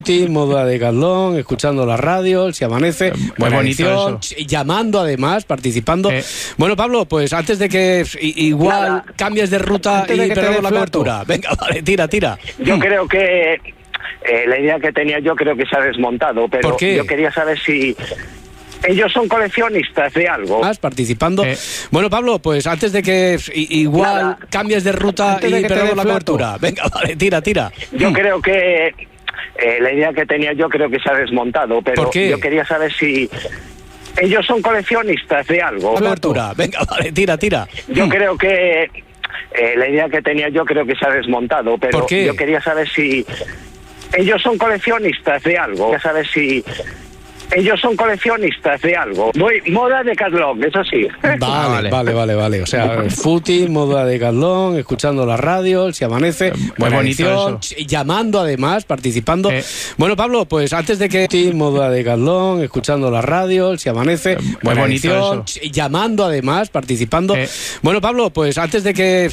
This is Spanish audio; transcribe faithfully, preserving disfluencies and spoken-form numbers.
modo de Decathlon, escuchando la radio, si amanece, muy bonito edición, llamando además, participando. Eh. Bueno, Pablo, pues antes de que igual Nada. cambies de ruta antes y perdamos la cobertura. Venga, vale, tira, tira. Yo creo que eh, la idea que tenía yo creo que se ha desmontado, pero ¿Por qué? Yo quería saber si ellos son coleccionistas de algo. Más participando. Eh. Bueno, Pablo, pues antes de que igual Nada. cambies de ruta antes y de perdamos la cobertura. Venga, vale, tira, tira. Yo creo que Eh, la idea que tenía yo creo que se ha desmontado, pero ¿Por qué? yo quería saber si ellos son coleccionistas de algo. Cobertura. Venga, vale, tira, tira. Yo creo que eh, la idea que tenía yo creo que se ha desmontado, pero ¿Por qué? yo quería saber si ellos son coleccionistas de algo. Quería saber si ellos son coleccionistas de algo. Voy, moda de Decathlon, eso sí. Vale, vale, vale, vale. O sea, footing, moda de Decathlon, escuchando la radio, si amanece, muy bonito edición, llamando además, participando. Eh. Bueno, Pablo, pues antes de que moda de Decathlon, escuchando la radio, si amanece, muy bonito edición, llamando además, participando. Eh. Bueno, Pablo, pues antes de que